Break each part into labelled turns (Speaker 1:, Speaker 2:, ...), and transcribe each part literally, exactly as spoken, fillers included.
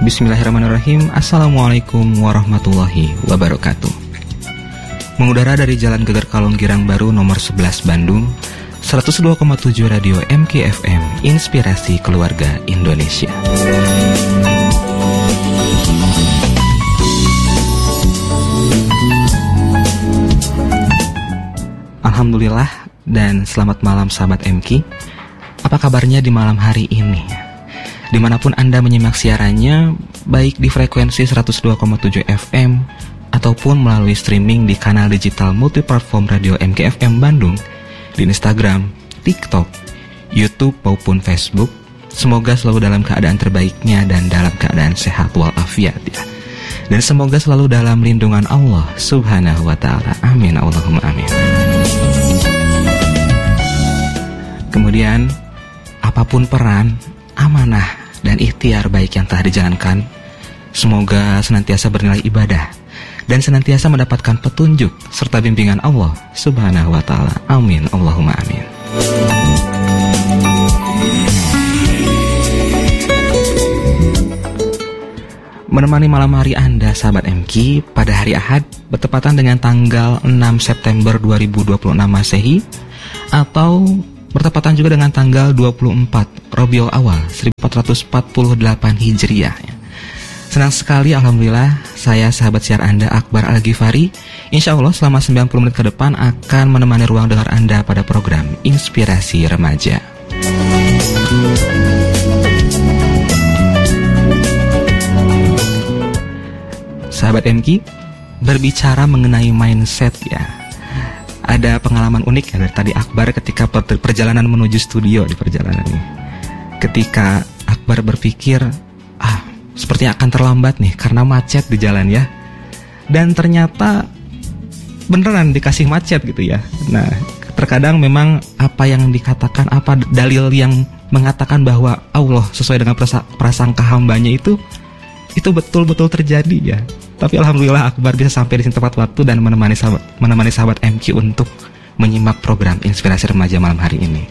Speaker 1: Bismillahirrahmanirrahim. Assalamualaikum warahmatullahi wabarakatuh. Mengudara dari Jalan Geger Kalong Girang Baru nomor sebelas Bandung, seratus dua koma tujuh Radio M K F M, Inspirasi Keluarga Indonesia. Alhamdulillah dan selamat malam sahabat M K. Apa kabarnya di malam hari ini? Dimanapun Anda menyimak siarannya, baik di frekuensi seratus dua koma tujuh F M ataupun melalui streaming di kanal digital multiplatform Radio M K F M Bandung, di Instagram, TikTok, YouTube maupun Facebook. Semoga selalu dalam keadaan terbaiknya dan dalam keadaan sehat walafiat ya. Dan semoga selalu dalam lindungan Allah Subhanahu wa taala. Amin Allahumma amin. Kemudian apapun peran, amanah dan ikhtiar baik yang telah dijalankan, semoga senantiasa bernilai ibadah dan senantiasa mendapatkan petunjuk serta bimbingan Allah Subhanahu wa taala. Amin Allahumma amin. Menemani malam hari Anda sahabat M K pada hari Ahad bertepatan dengan tanggal enam September dua ribu dua puluh enam Masehi atau bertepatan juga dengan tanggal dua puluh empat Rabiul Awal seribu empat ratus empat puluh delapan Hijriah. Senang sekali alhamdulillah saya sahabat siar Anda Akbar Al-Ghifari insya Allah selama sembilan puluh menit ke depan akan menemani ruang dengar Anda pada program Inspirasi Remaja. Sahabat M K, berbicara mengenai mindset ya, ada pengalaman unik ya dari tadi Akbar ketika perjalanan menuju studio di perjalanan ini. Ketika Akbar berpikir, ah sepertinya akan terlambat nih karena macet di jalan ya. Dan ternyata beneran dikasih macet gitu ya. Nah terkadang memang apa yang dikatakan, apa dalil yang mengatakan bahwa Allah sesuai dengan prasa, prasangka hambanya itu itu betul-betul terjadi ya. Tapi alhamdulillah Akbar bisa sampai di sini tepat waktu dan menemani sahabat, menemani sahabat M Q untuk menyimak program Inspirasi Remaja malam hari ini.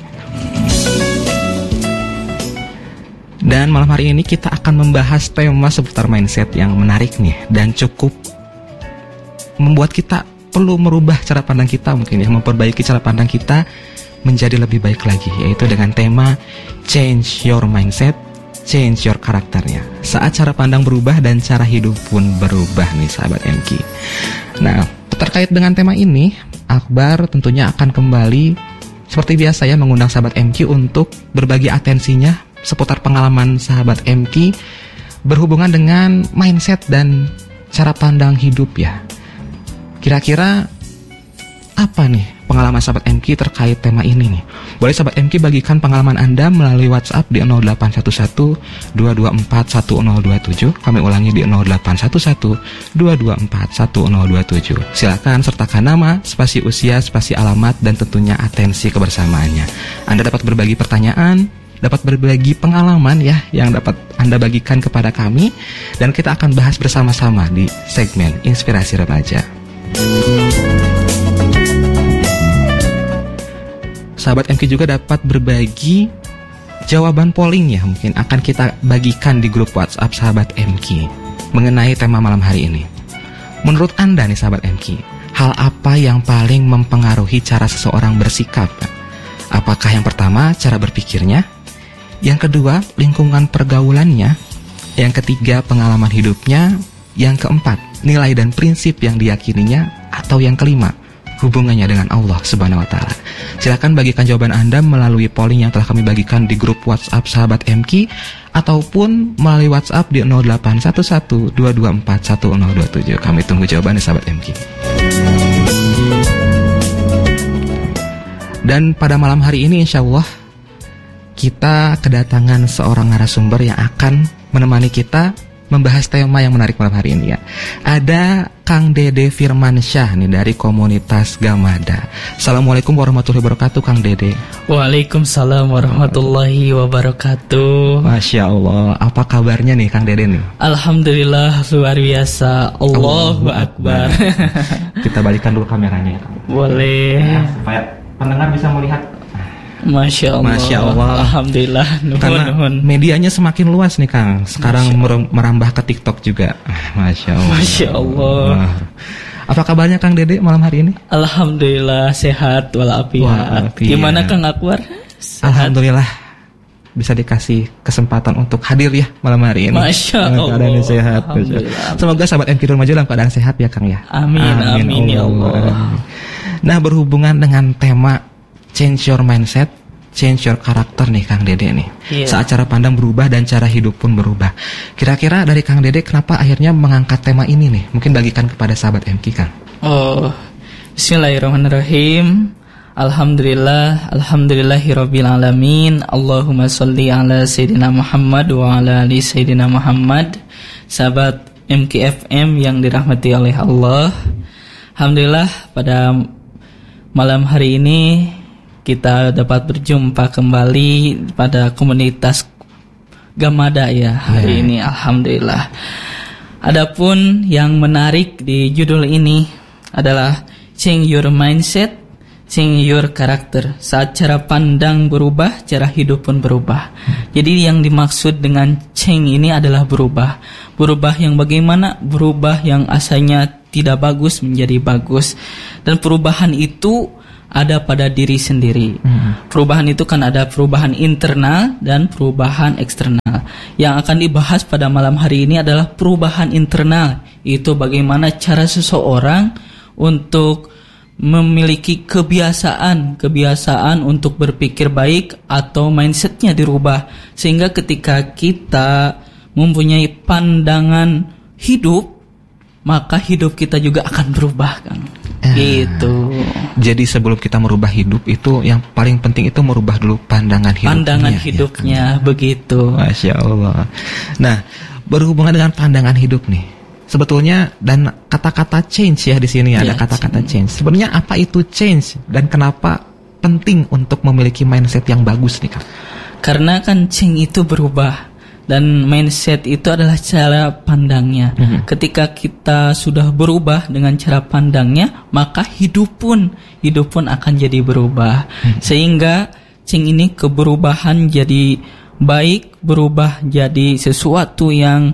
Speaker 1: Dan malam hari ini kita akan membahas tema seputar mindset yang menarik nih dan cukup membuat kita perlu merubah cara pandang kita mungkin ya, memperbaiki cara pandang kita menjadi lebih baik lagi, yaitu dengan tema Change Your Mindset, Change Your Karakternya. Saat cara pandang berubah dan cara hidup pun berubah nih sahabat M K. Nah terkait dengan tema ini, Akbar tentunya akan kembali seperti biasa ya mengundang sahabat M Q untuk berbagi atensinya seputar pengalaman sahabat M Q berhubungan dengan mindset dan cara pandang hidup ya. Kira-kira apa nih pengalaman sahabat M Q terkait tema ini nih? Boleh sahabat M Q bagikan pengalaman Anda melalui WhatsApp di nol delapan satu satu dua dua empat satu nol dua tujuh. Kami ulangi di nol delapan satu satu dua dua empat satu nol dua tujuh. Silakan sertakan nama, spasi usia, spasi alamat, dan tentunya atensi kebersamaannya. Anda dapat berbagi pertanyaan, dapat berbagi pengalaman ya yang dapat Anda bagikan kepada kami, dan kita akan bahas bersama-sama di segmen Inspirasi Remaja. Sahabat M K juga dapat berbagi jawaban polling ya, mungkin akan kita bagikan di grup WhatsApp sahabat M K mengenai tema malam hari ini. Menurut Anda nih sahabat M K, hal apa yang paling mempengaruhi cara seseorang bersikap? Apakah yang pertama cara berpikirnya? Yang kedua lingkungan pergaulannya? Yang ketiga pengalaman hidupnya? Yang keempat nilai dan prinsip yang diyakininya? Atau yang kelima hubungannya dengan Allah Subhanahu wa taala? Silakan bagikan jawaban Anda melalui polling yang telah kami bagikan di grup WhatsApp sahabat M K ataupun melalui WhatsApp di nol delapan satu satu dua dua empat satu nol dua tujuh. Kami tunggu jawabannya sahabat M K. Dan pada malam hari ini insya Allah kita kedatangan seorang narasumber yang akan menemani kita membahas tema yang menarik malam hari ini ya. Ada Kang Dede Firmansyah nih dari komunitas Gamada. Assalamualaikum warahmatullahi wabarakatuh Kang Dede.
Speaker 2: Waalaikumsalam warahmatullahi wabarakatuh.
Speaker 1: Masya Allah, apa kabarnya nih Kang Dede nih?
Speaker 2: Alhamdulillah luar biasa. Allahu Akbar.
Speaker 1: Kita balikan dulu kameranya ya.
Speaker 2: Boleh
Speaker 1: ya, supaya pendengar bisa melihat
Speaker 2: Masya Allah.
Speaker 1: Masya Allah.
Speaker 2: Alhamdulillah. Nuhun,
Speaker 1: Karena
Speaker 2: nuhun.
Speaker 1: medianya semakin luas nih Kang. Sekarang mer- merambah ke TikTok juga. Masya Allah.
Speaker 2: Masya Allah.
Speaker 1: Wah. Apa kabarnya Kang Dede malam hari ini?
Speaker 2: Alhamdulillah sehat walafiat.
Speaker 1: Walafiat.
Speaker 2: Gimana Kang Akbar? Sehat?
Speaker 1: Alhamdulillah bisa dikasih kesempatan untuk hadir ya malam hari ini.
Speaker 2: Masya
Speaker 1: Dalam keadaan
Speaker 2: Allah.
Speaker 1: yang sehat.
Speaker 2: Alhamdulillah.
Speaker 1: Semoga sahabat M K Dul Maju dalam keadaan sehat ya Kang ya.
Speaker 2: Amin, amin, ya Allah.
Speaker 1: Nah, berhubungan dengan tema change your mindset, change your karakter nih Kang Dede nih.
Speaker 2: Iya.
Speaker 1: Saat cara pandang berubah dan cara hidup pun berubah. Kira-kira dari Kang Dede kenapa akhirnya mengangkat tema ini nih? Mungkin bagikan kepada sahabat M K Kang.
Speaker 2: Oh, Bismillahirrahmanirrahim. Alhamdulillah, alhamdulillahirabbil alamin. Allahumma sholli ala sayidina Muhammad wa ala ali sayidina Muhammad. Sahabat M K F M yang dirahmati oleh Allah. Alhamdulillah pada malam hari ini kita dapat berjumpa kembali pada komunitas Gamada ya hari
Speaker 1: yeah.
Speaker 2: ini, alhamdulillah. Adapun yang menarik di judul ini adalah change your mindset, change your character. Saat cara pandang berubah, cara hidup pun berubah. Hmm. Jadi yang dimaksud dengan change ini adalah berubah. Berubah yang bagaimana? Berubah yang asalnya tidak bagus menjadi bagus. Dan perubahan itu ada pada diri sendiri. Hmm. Perubahan itu kan ada perubahan internal dan perubahan eksternal. Yang akan dibahas pada malam hari ini adalah perubahan internal. Itu bagaimana cara seseorang untuk memiliki kebiasaan, kebiasaan untuk berpikir baik atau mindsetnya dirubah. Sehingga ketika kita mempunyai pandangan hidup, maka hidup kita juga akan berubah kan. Gitu.
Speaker 1: Jadi sebelum kita merubah hidup itu yang paling penting itu merubah dulu pandangan hidupnya.
Speaker 2: Pandangan hidupnya ya, kan? Begitu.
Speaker 1: Masya Allah. Nah, berhubungan dengan pandangan hidup nih. Sebetulnya dan kata-kata change ya di sini ya, ada kata-kata change. change. Sebenarnya apa itu change dan kenapa penting untuk memiliki mindset yang bagus nih Kang?
Speaker 2: Karena kan change itu berubah. Dan mindset itu adalah cara pandangnya. Mm-hmm. Ketika kita sudah berubah dengan cara pandangnya, maka hidup pun hidup pun akan jadi berubah. Mm-hmm. Sehingga cing ini keberubahan jadi baik, berubah jadi sesuatu yang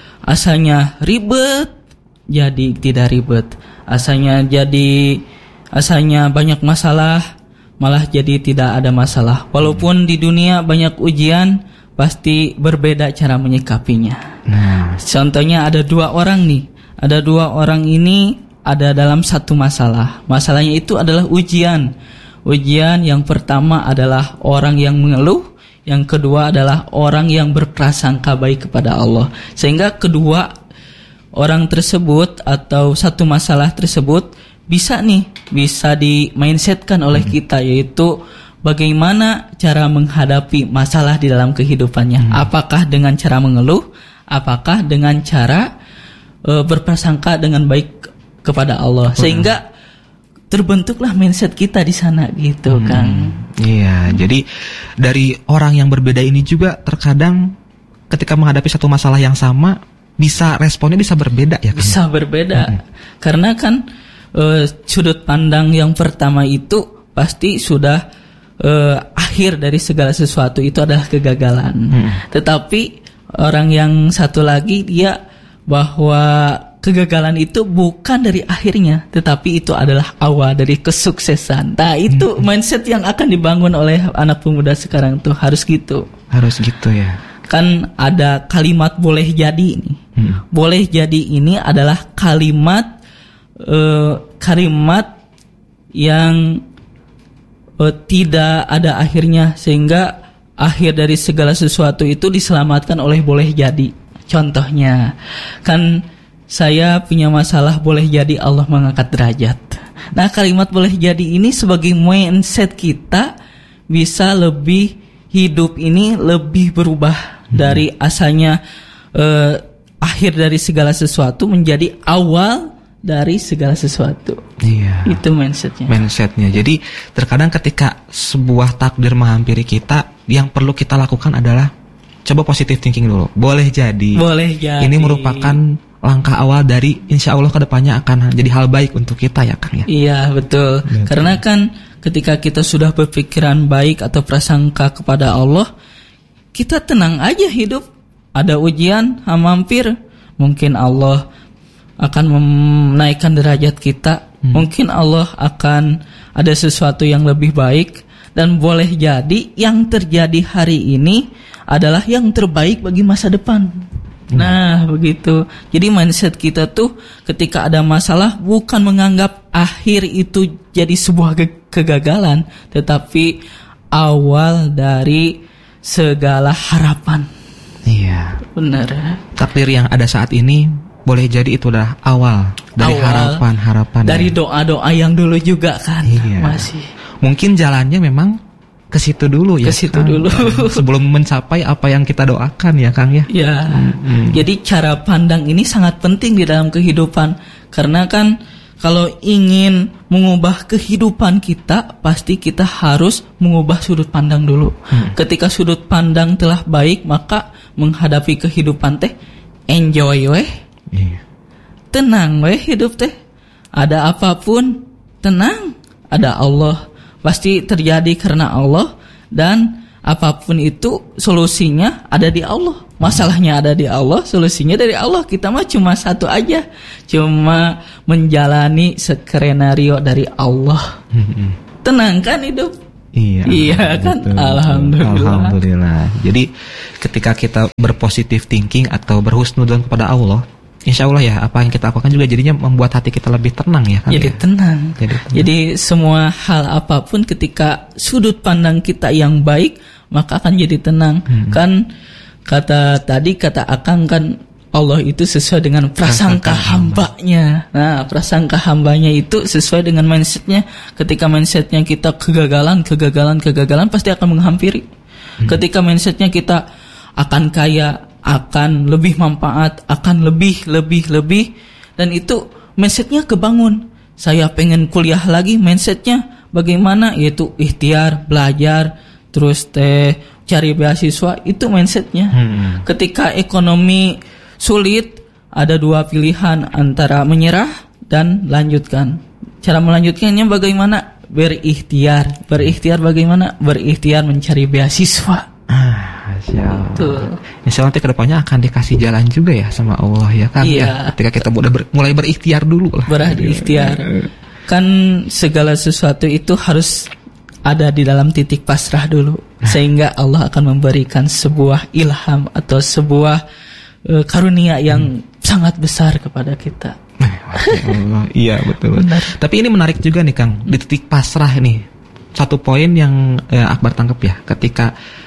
Speaker 2: asalnya ribet jadi tidak ribet. Asalnya jadi asalnya banyak masalah malah jadi tidak ada masalah. Walaupun di dunia banyak ujian, pasti berbeda cara menyikapinya. Nah. Contohnya ada dua orang nih. Ada dua orang ini ada dalam satu masalah. Masalahnya itu adalah ujian. Ujian yang pertama adalah orang yang mengeluh. Yang kedua adalah orang yang berprasangka baik kepada Allah. Sehingga kedua orang tersebut atau satu masalah tersebut bisa nih, bisa di mindsetkan oleh kita, yaitu bagaimana cara menghadapi masalah di dalam kehidupannya. Hmm. Apakah dengan cara mengeluh? Apakah dengan cara e, berprasangka dengan baik kepada Allah? Hmm. Sehingga terbentuklah mindset kita di sana gitu hmm. kan.
Speaker 1: Iya, jadi dari orang yang berbeda ini juga terkadang ketika menghadapi satu masalah yang sama bisa responnya bisa berbeda ya kan?
Speaker 2: Bisa berbeda. Hmm. Karena kan e, sudut pandang yang pertama itu pasti sudah Uh, akhir dari segala sesuatu itu adalah kegagalan. Hmm. Tetapi orang yang satu lagi dia bahwa kegagalan itu bukan dari akhirnya, tetapi itu adalah awal dari kesuksesan. Nah itu hmm. mindset yang akan dibangun oleh anak pemuda sekarang tuh harus gitu.
Speaker 1: Harus gitu ya.
Speaker 2: Kan ada kalimat boleh jadi ini. Hmm. Boleh jadi ini adalah kalimat uh, kalimat yang Uh, tidak ada akhirnya, sehingga akhir dari segala sesuatu itu diselamatkan oleh boleh jadi. Contohnya kan saya punya masalah, boleh jadi Allah mengangkat derajat. Nah kalimat boleh jadi ini sebagai mindset kita bisa lebih hidup ini lebih berubah hmm. dari asalnya uh, akhir dari segala sesuatu menjadi awal dari segala sesuatu.
Speaker 1: Iya.
Speaker 2: Itu mindsetnya.
Speaker 1: Mindsetnya. Jadi terkadang ketika sebuah takdir menghampiri kita, yang perlu kita lakukan adalah coba positive thinking dulu. Boleh jadi.
Speaker 2: Boleh jadi.
Speaker 1: Ini merupakan langkah awal dari insya Allah kedepannya akan jadi hal baik untuk kita ya Kang ya.
Speaker 2: Iya betul. betul. Karena kan ketika kita sudah berpikiran baik atau prasangka kepada Allah, kita tenang aja hidup. Ada ujian mampir, mungkin Allah akan menaikkan derajat kita, hmm. mungkin Allah akan ada sesuatu yang lebih baik, dan boleh jadi yang terjadi hari ini adalah yang terbaik bagi masa depan. Hmm. Nah, begitu. Jadi mindset kita tuh ketika ada masalah bukan menganggap akhir itu jadi sebuah ke- kegagalan, tetapi awal dari segala harapan.
Speaker 1: Iya.
Speaker 2: Benar.
Speaker 1: Takdir yang ada saat ini boleh jadi itu adalah awal dari harapan-harapan.
Speaker 2: Dari doa-doa yang dulu juga kan.
Speaker 1: Iya.
Speaker 2: Masih.
Speaker 1: Mungkin jalannya memang ke situ dulu ya.
Speaker 2: Ke situ
Speaker 1: Kang.
Speaker 2: dulu.
Speaker 1: Sebelum mencapai apa yang kita doakan ya Kang ya.
Speaker 2: Ya.
Speaker 1: Hmm.
Speaker 2: Jadi cara pandang ini sangat penting di dalam kehidupan, karena kan kalau ingin mengubah kehidupan kita, pasti kita harus mengubah sudut pandang dulu. Hmm. Ketika sudut pandang telah baik, maka menghadapi kehidupan teh enjoy weh.
Speaker 1: Iya.
Speaker 2: Tenang weh hidup teh. Ada apapun tenang. Ada Allah. Pasti terjadi karena Allah, dan apapun itu solusinya ada di Allah. Masalahnya ada di Allah, solusinya dari Allah. Kita mah cuma satu aja, cuma menjalani skenario dari Allah. Mm-hmm. Tenang kan hidup?
Speaker 1: Iya,
Speaker 2: iya kan?
Speaker 1: Betul,
Speaker 2: Alhamdulillah.
Speaker 1: Alhamdulillah. Jadi ketika kita berpositif thinking atau berhusnudzon kepada Allah, insya Allah ya apa yang kita lakukan juga jadinya membuat hati kita lebih tenang ya kan?
Speaker 2: Jadi
Speaker 1: ya?
Speaker 2: tenang.
Speaker 1: Jadi tenang.
Speaker 2: Jadi semua hal apapun ketika sudut pandang kita yang baik, maka akan jadi tenang. Hmm. Kan kata tadi kata Akang kan Allah itu sesuai dengan prasangka, prasangka hambanya. Nah, prasangka hambanya itu sesuai dengan mindsetnya. Ketika mindsetnya kita kegagalan, kegagalan, kegagalan pasti akan menghampiri. Hmm. Ketika mindsetnya kita akan kaya, akan lebih manfaat, akan lebih, lebih, lebih, dan itu mindsetnya kebangun. Saya pengen kuliah lagi, mindsetnya bagaimana? Yaitu ikhtiar, belajar, terus teh cari beasiswa, itu mindsetnya. Hmm. Ketika ekonomi sulit, ada dua pilihan antara menyerah dan lanjutkan. Cara melanjutkannya bagaimana? Berikhtiar. Berikhtiar bagaimana? Berikhtiar mencari beasiswa.
Speaker 1: Ah, Insya Allah. Insya Allah nanti kedepannya akan dikasih jalan juga ya sama Allah ya kan?
Speaker 2: Iya.
Speaker 1: Ya, ketika kita mulai, ber, mulai berikhtiar dulu lah.
Speaker 2: Berikhtiar. Kan segala sesuatu itu harus ada di dalam titik pasrah dulu, sehingga Allah akan memberikan sebuah ilham atau sebuah uh, karunia yang hmm. sangat besar kepada kita.
Speaker 1: Allah. Iya betul. Benar. Tapi ini menarik juga nih Kang, di titik pasrah nih. Satu poin yang eh, Akbar tangkap ya, ketika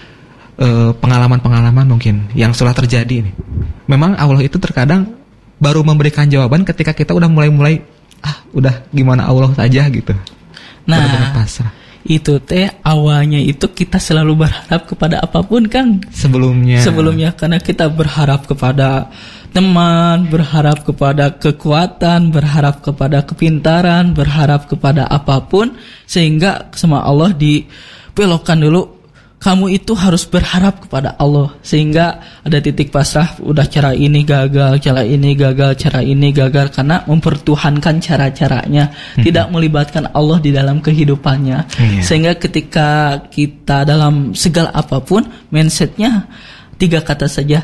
Speaker 1: eh, pengalaman-pengalaman mungkin yang sudah terjadi nih. Memang Allah itu terkadang baru memberikan jawaban ketika kita udah mulai-mulai ah udah gimana Allah saja gitu.
Speaker 2: Nah, pasrah. Itu teh awalnya itu kita selalu berharap kepada apapun kan
Speaker 1: sebelumnya
Speaker 2: sebelumnya karena kita berharap kepada teman, berharap kepada kekuatan, berharap kepada kepintaran, berharap kepada apapun, sehingga sama Allah dibelokkan dulu. Kamu itu harus berharap kepada Allah, sehingga ada titik pasrah. Udah cara ini gagal, cara ini gagal, cara ini gagal, karena mempertuhankan cara-caranya, hmm. tidak melibatkan Allah di dalam kehidupannya. Yeah. Sehingga ketika kita dalam segala apapun, mindsetnya tiga kata saja,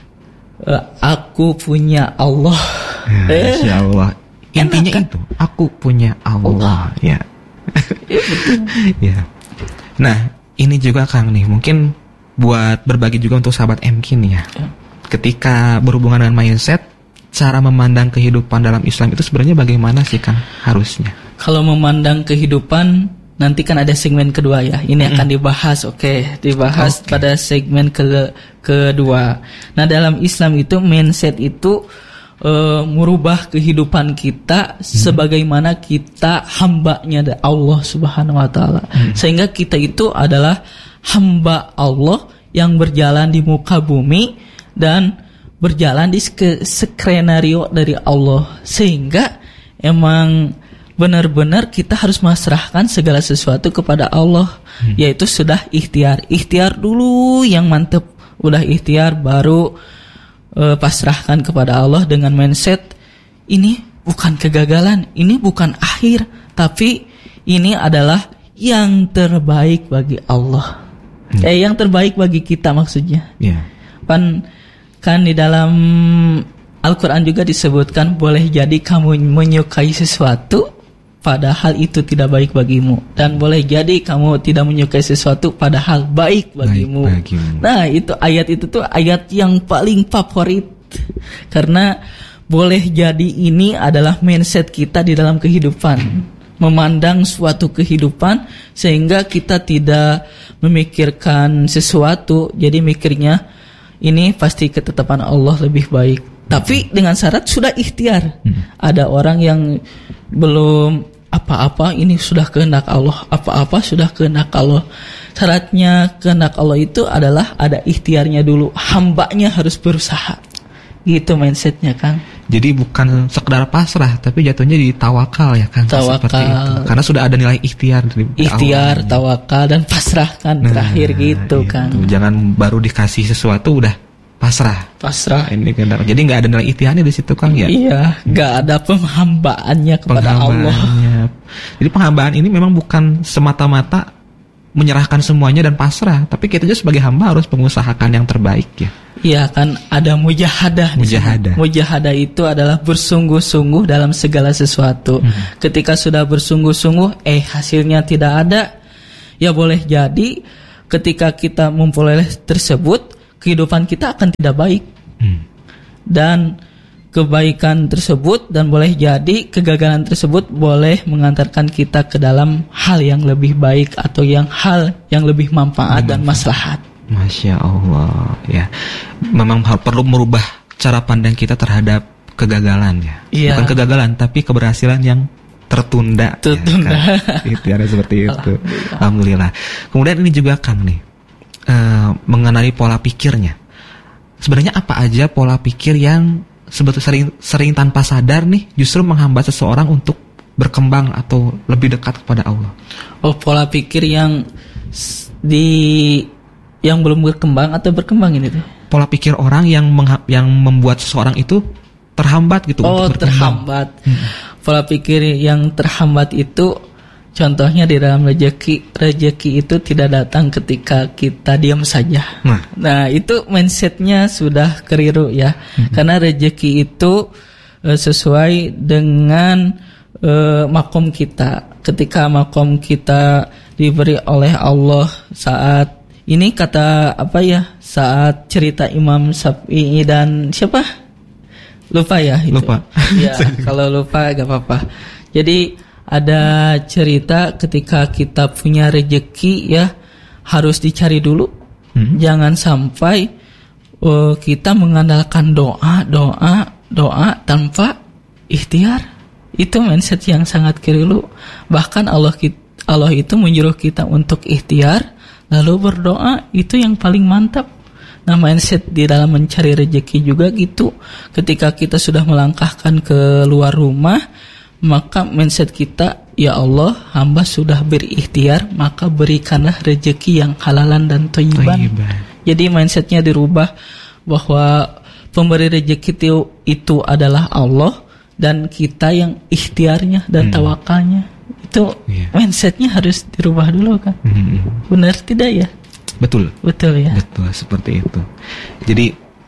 Speaker 2: e, aku punya Allah.
Speaker 1: Ya, eh, Insya Allah. Intinya kan? Itu, aku punya Allah. Allah. Ya. Ya, betul. Ya. Nah, ini juga Kang nih, mungkin buat berbagi juga untuk sahabat M K nih ya. Ketika berhubungan dengan mindset, cara memandang kehidupan dalam Islam itu sebenarnya bagaimana sih Kang harusnya?
Speaker 2: Kalau memandang kehidupan, nanti kan ada segmen kedua ya. Ini mm-hmm. akan dibahas, oke, okay, dibahas okay. pada segmen ke kedua. Nah, dalam Islam itu mindset itu Uh, merubah kehidupan kita hmm. sebagaimana kita hambanya Allah Subhanahu Wa Taala, hmm. sehingga kita itu adalah hamba Allah yang berjalan di muka bumi dan berjalan di skenario dari Allah, sehingga emang benar-benar kita harus masrahkan segala sesuatu kepada Allah, hmm. yaitu sudah ikhtiar, ikhtiar dulu yang mantep, udah ikhtiar baru pasrahkan kepada Allah dengan mindset ini bukan kegagalan, ini bukan akhir, tapi ini adalah yang terbaik bagi Allah. Hmm. Eh yang terbaik bagi kita maksudnya.
Speaker 1: Yeah.
Speaker 2: Kan kan di dalam Al-Qur'an juga disebutkan boleh jadi kamu menyukai sesuatu padahal itu tidak baik bagimu, dan boleh jadi kamu tidak menyukai sesuatu padahal baik bagimu. Baik bagimu. Nah, itu ayat itu tuh ayat yang paling favorit. Karena boleh jadi ini adalah mindset kita di dalam kehidupan. Memandang suatu kehidupan sehingga kita tidak memikirkan sesuatu, jadi mikirnya ini pasti ketetapan Allah lebih baik. Tapi dengan syarat sudah ikhtiar. Hmm. Ada orang yang belum apa-apa ini sudah kehendak Allah, apa-apa sudah kehendak Allah. Syaratnya kehendak Allah itu adalah ada ikhtiarnya dulu, hambanya harus berusaha. Gitu mindsetnya, Kang.
Speaker 1: Jadi bukan sekedar pasrah, tapi jatuhnya di tawakal ya, Kang.
Speaker 2: Tawakal.
Speaker 1: Itu. Karena sudah ada nilai ikhtiar dari
Speaker 2: ikhtiar, Allah. Tawakal dan pasrah kan nah, terakhir gitu, Kang.
Speaker 1: Jangan baru dikasih sesuatu udah pasrah.
Speaker 2: Pasrah.
Speaker 1: Ini kendara. Jadi nggak ada nilai ikhtiarnya di situ, Kang, ya.
Speaker 2: Iya, nggak ada penghambaannya kepada Allah.
Speaker 1: Jadi penghambaan ini memang bukan semata-mata menyerahkan semuanya dan pasrah, tapi kita juga sebagai hamba harus mengusahakan yang terbaik ya.
Speaker 2: Iya kan, ada mujahadah.
Speaker 1: Mujahadah.
Speaker 2: Mujahadah itu adalah bersungguh-sungguh dalam segala sesuatu. Hmm. Ketika sudah bersungguh-sungguh, eh hasilnya tidak ada, ya boleh jadi ketika kita memperoleh tersebut, kehidupan kita akan tidak baik. Hmm. Dan kebaikan tersebut dan boleh jadi kegagalan tersebut boleh mengantarkan kita ke dalam hal yang lebih baik atau yang hal yang lebih manfaat dan maslahat.
Speaker 1: Masya Allah ya. Memang perlu merubah cara pandang kita terhadap kegagalan ya.
Speaker 2: Iya.
Speaker 1: Bukan kegagalan tapi keberhasilan yang tertunda.
Speaker 2: Tertunda.
Speaker 1: Ya, kan? Itu ada seperti itu. Alhamdulillah. Alhamdulillah. Kemudian ini juga Kang nih uh, mengenai pola pikirnya. Sebenarnya apa aja pola pikir yang sebetulnya sering sering tanpa sadar nih justru menghambat seseorang untuk berkembang atau lebih dekat kepada Allah.
Speaker 2: Oh, pola pikir yang di yang belum berkembang atau berkembang ini tuh.
Speaker 1: Pola pikir orang yang mengha- yang membuat seseorang itu terhambat gitu
Speaker 2: oh,
Speaker 1: untuk
Speaker 2: berkembang. terhambat. Hmm. Pola pikir yang terhambat itu contohnya di dalam rezeki, rezeki itu tidak datang ketika kita diam saja. Nah, nah itu mindsetnya sudah keliru ya. Hmm. Karena rezeki itu e, sesuai dengan e, makom kita. Ketika makom kita diberi oleh Allah saat ini kata apa ya? Saat cerita Imam Syafi'i dan siapa? Lupa ya. Itu.
Speaker 1: Lupa.
Speaker 2: Ya, kalau lupa gak apa-apa. Jadi ada cerita ketika kita punya rezeki ya harus dicari dulu. Hmm. Jangan sampai uh, kita mengandalkan doa, doa, doa tanpa ikhtiar. Itu mindset yang sangat keliru. Bahkan Allah Allah itu menyuruh kita untuk ikhtiar lalu berdoa, itu yang paling mantap. Nah, mindset di dalam mencari rezeki juga gitu. Ketika kita sudah melangkahkan ke luar rumah, maka mindset kita, ya Allah, hamba sudah berikhtiar, maka berikanlah rezeki yang halalan dan thayyiban. Jadi mindsetnya dirubah bahwa pemberi rezeki itu, itu adalah Allah dan kita yang ikhtiarnya dan hmm. tawakalnya. Itu yeah. mindsetnya harus dirubah dulu kan. Hmm. Benar tidak ya?
Speaker 1: Betul.
Speaker 2: Betul ya.
Speaker 1: Betul seperti itu. Jadi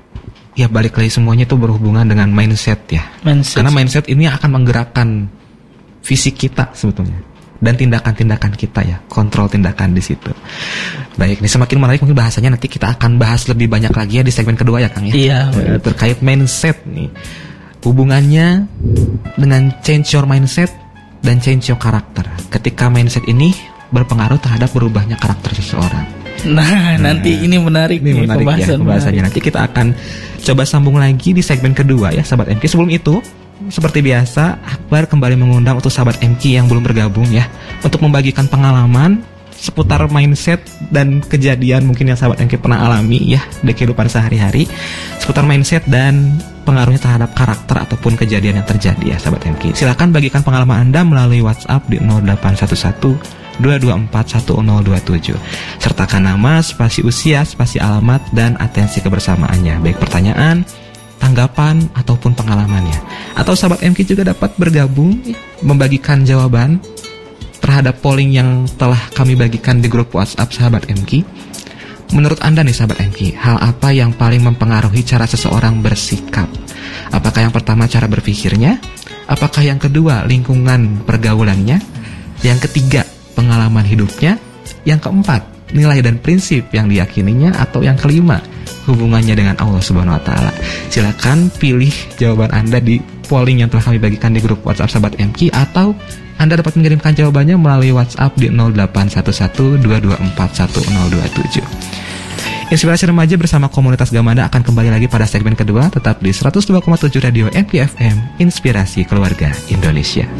Speaker 1: ya balik lagi semuanya itu berhubungan dengan mindset ya. Mindset. Karena mindset ini akan menggerakkan fisik kita sebetulnya dan tindakan-tindakan kita ya, kontrol tindakan di situ. Baik, ini semakin menarik mungkin bahasanya nanti kita akan bahas lebih banyak lagi ya di segmen kedua ya Kang ya.
Speaker 2: Iya.
Speaker 1: E, terkait mindset nih. Hubungannya dengan change your mindset dan change your karakter. Ketika mindset ini berpengaruh terhadap berubahnya karakter seseorang.
Speaker 2: Nah, nah nanti ini menarik
Speaker 1: ini
Speaker 2: nih
Speaker 1: menarik
Speaker 2: pembahasan
Speaker 1: ya, pembahasannya. Nanti kita akan coba sambung lagi di segmen kedua ya, sahabat M K. Sebelum itu, seperti biasa, Akbar kembali mengundang untuk sahabat M K yang belum bergabung ya, untuk membagikan pengalaman seputar mindset dan kejadian mungkin yang sahabat M K pernah alami ya di kehidupan sehari-hari, seputar mindset dan pengaruhnya terhadap karakter ataupun kejadian yang terjadi ya sahabat M K. Silakan bagikan pengalaman Anda melalui WhatsApp di nol delapan satu satu dua dua empat satu nol dua tujuh. Sertakan nama, spasi usia, spasi alamat dan atensi kebersamaannya, baik pertanyaan, tanggapan ataupun pengalamannya. Atau sahabat M K juga dapat bergabung membagikan jawaban terhadap polling yang telah kami bagikan di grup WhatsApp Sahabat M Q. Menurut Anda nih Sahabat M Q, hal apa yang paling mempengaruhi cara seseorang bersikap? Apakah yang pertama cara berpikirnya? Apakah yang kedua lingkungan pergaulannya? Yang ketiga pengalaman hidupnya? Yang keempat nilai dan prinsip yang diyakininya? Atau yang kelima hubungannya dengan Allah Subhanahu Wa Taala? Silakan pilih jawaban Anda di polling yang telah kami bagikan di grup WhatsApp Sahabat M Q, atau Anda dapat mengirimkan jawabannya melalui WhatsApp di nol delapan satu satu dua dua empat satu nol dua tujuh. Inspirasi Remaja bersama komunitas Gamada akan kembali lagi pada segmen kedua, tetap di seratus dua koma tujuh Radio M Q F M, Inspirasi Keluarga Indonesia.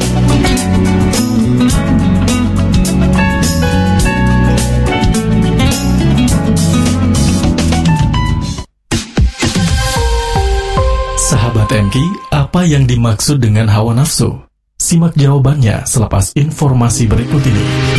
Speaker 3: Sahabat M Q, apa yang dimaksud dengan hawa nafsu? Simak jawabannya selepas informasi berikut ini.